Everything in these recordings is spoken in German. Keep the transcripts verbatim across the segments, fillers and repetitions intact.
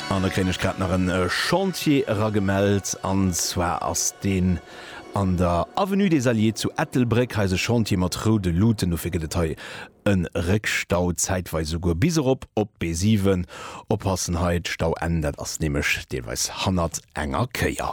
An der Kränegrad nach een äh, Chantier gemeldt, anzwer ass den an der Avenue des Alliés zu Ettelbreck heise Chantier mat Ro de Luten no fir Detail en Reckstau zeitweise go bis op op B sieben Oppassenheit Stau endet ass nemech deelweis hundert enger Köier.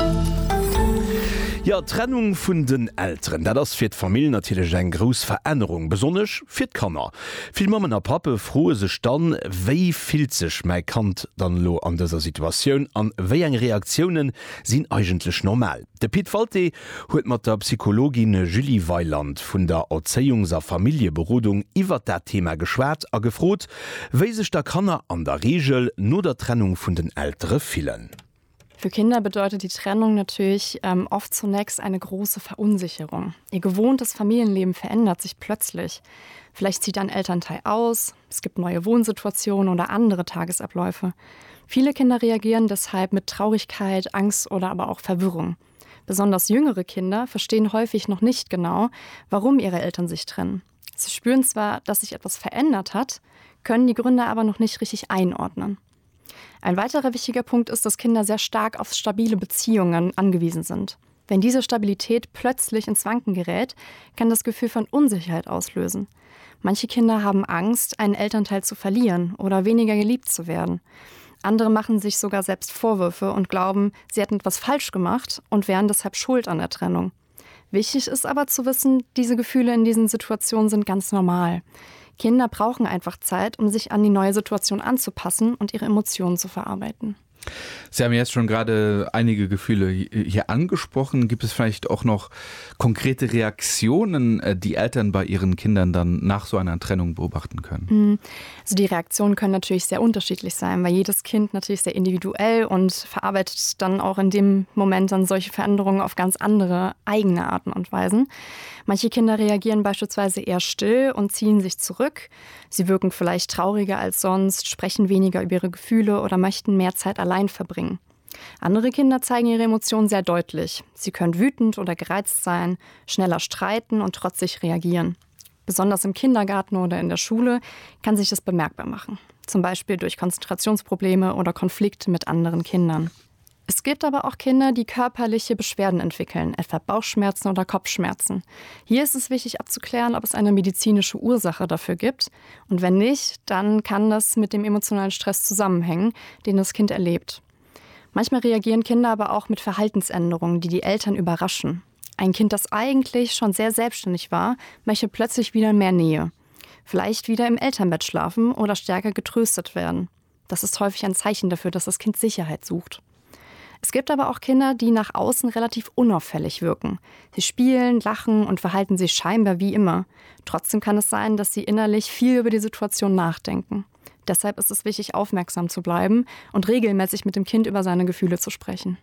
Ja, Trennung vun den Eltern, dat das fir d'Familien natürlich eng gros Veränderung, besonnech fir d'Kanner. Vill Mammen a Pappe froe sech dann, wéi fil sech mei Kant dann lo an dieser Situation an wéi eng Reaktionen sinn eigentlich normal. De Piet Falte huet mat der Psychologin Julie Weiland vun der Erzeihungs- a Familieberodung iwwer dat Thema geschwert a gefrot, wéi sech der Kanner an der Regel no der Trennung vun den Ältere fielen. Für Kinder bedeutet die Trennung natürlich ähm, oft zunächst eine große Verunsicherung. Ihr gewohntes Familienleben verändert sich plötzlich. Vielleicht zieht ein Elternteil aus, es gibt neue Wohnsituationen oder andere Tagesabläufe. Viele Kinder reagieren deshalb mit Traurigkeit, Angst oder aber auch Verwirrung. Besonders jüngere Kinder verstehen häufig noch nicht genau, warum ihre Eltern sich trennen. Sie spüren zwar, dass sich etwas verändert hat, können die Gründe aber noch nicht richtig einordnen. Ein weiterer wichtiger Punkt ist, dass Kinder sehr stark auf stabile Beziehungen angewiesen sind. Wenn diese Stabilität plötzlich ins Wanken gerät, kann das Gefühl von Unsicherheit auslösen. Manche Kinder haben Angst, einen Elternteil zu verlieren oder weniger geliebt zu werden. Andere machen sich sogar selbst Vorwürfe und glauben, sie hätten etwas falsch gemacht und wären deshalb schuld an der Trennung. Wichtig ist aber zu wissen, diese Gefühle in diesen Situationen sind ganz normal. Kinder brauchen einfach Zeit, um sich an die neue Situation anzupassen und ihre Emotionen zu verarbeiten. Sie haben jetzt schon gerade einige Gefühle hier angesprochen. Gibt es vielleicht auch noch konkrete Reaktionen, die Eltern bei ihren Kindern dann nach so einer Trennung beobachten können? Also die Reaktionen können natürlich sehr unterschiedlich sein, weil jedes Kind natürlich sehr individuell und verarbeitet dann auch in dem Moment dann solche Veränderungen auf ganz andere eigene Arten und Weisen. Manche Kinder reagieren beispielsweise eher still und ziehen sich zurück. Sie wirken vielleicht trauriger als sonst, sprechen weniger über ihre Gefühle oder möchten mehr Zeit allein verbringen. Andere Kinder zeigen ihre Emotionen sehr deutlich. Sie können wütend oder gereizt sein, schneller streiten und trotzig reagieren. Besonders im Kindergarten oder in der Schule kann sich das bemerkbar machen. Zum Beispiel durch Konzentrationsprobleme oder Konflikte mit anderen Kindern. Es gibt aber auch Kinder, die körperliche Beschwerden entwickeln, etwa Bauchschmerzen oder Kopfschmerzen. Hier ist es wichtig abzuklären, ob es eine medizinische Ursache dafür gibt. Und wenn nicht, dann kann das mit dem emotionalen Stress zusammenhängen, den das Kind erlebt. Manchmal reagieren Kinder aber auch mit Verhaltensänderungen, die die Eltern überraschen. Ein Kind, das eigentlich schon sehr selbstständig war, möchte plötzlich wieder mehr Nähe. Vielleicht wieder im Elternbett schlafen oder stärker getröstet werden. Das ist häufig ein Zeichen dafür, dass das Kind Sicherheit sucht. Es gibt aber auch Kinder, die nach außen relativ unauffällig wirken. Sie spielen, lachen und verhalten sich scheinbar wie immer. Trotzdem kann es sein, dass sie innerlich viel über die Situation nachdenken. Deshalb ist es wichtig, aufmerksam zu bleiben und regelmäßig mit dem Kind über seine Gefühle zu sprechen.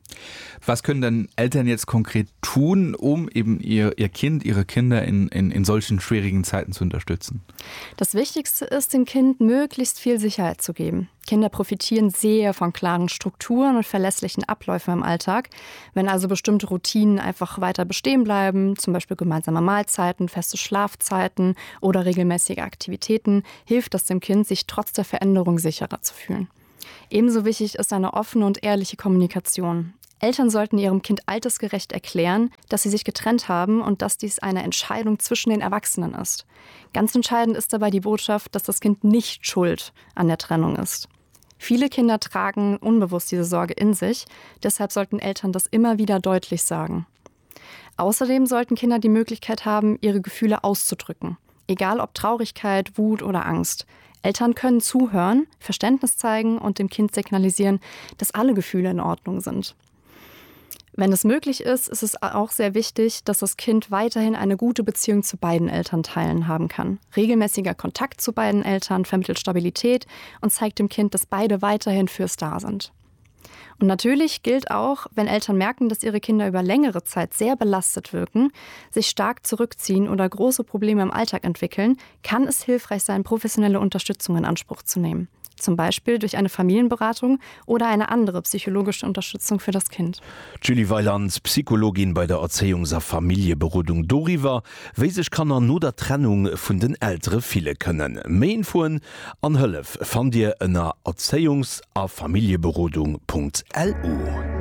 Was können denn Eltern jetzt konkret tun, um eben ihr, ihr Kind, ihre Kinder in, in, in solchen schwierigen Zeiten zu unterstützen? Das Wichtigste ist, dem Kind möglichst viel Sicherheit zu geben. Kinder profitieren sehr von klaren Strukturen und verlässlichen Abläufen im Alltag. Wenn also bestimmte Routinen einfach weiter bestehen bleiben, zum Beispiel gemeinsame Mahlzeiten, feste Schlafzeiten oder regelmäßige Aktivitäten, hilft das dem Kind, sich trotz der Veränderung sicherer zu fühlen. Ebenso wichtig ist eine offene und ehrliche Kommunikation. Eltern sollten ihrem Kind altersgerecht erklären, dass sie sich getrennt haben und dass dies eine Entscheidung zwischen den Erwachsenen ist. Ganz entscheidend ist dabei die Botschaft, dass das Kind nicht schuld an der Trennung ist. Viele Kinder tragen unbewusst diese Sorge in sich, deshalb sollten Eltern das immer wieder deutlich sagen. Außerdem sollten Kinder die Möglichkeit haben, ihre Gefühle auszudrücken, egal ob Traurigkeit, Wut oder Angst. Eltern können zuhören, Verständnis zeigen und dem Kind signalisieren, dass alle Gefühle in Ordnung sind. Wenn es möglich ist, ist es auch sehr wichtig, dass das Kind weiterhin eine gute Beziehung zu beiden Elternteilen haben kann. Regelmäßiger Kontakt zu beiden Eltern vermittelt Stabilität und zeigt dem Kind, dass beide weiterhin fürs da sind. Und natürlich gilt auch, wenn Eltern merken, dass ihre Kinder über längere Zeit sehr belastet wirken, sich stark zurückziehen oder große Probleme im Alltag entwickeln, kann es hilfreich sein, professionelle Unterstützung in Anspruch zu nehmen. Zum Beispiel durch eine Familienberatung oder eine andere psychologische Unterstützung für das Kind. Julie Weiland, Psychologin bei der Erziehungs- und Familienberatung Doriva, wie sich kann er nur der Trennung von den Eltern viele können. Mehr Infos an Hölf fand ihr in der Erziehungs- und Familienberatung punkt l u.